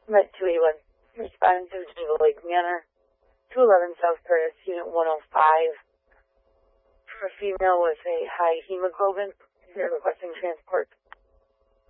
Met 281. Responding to Geneva Lake Manor. 211 South Paris, Unit 105. For a female with a high hemoglobin, they're requesting transport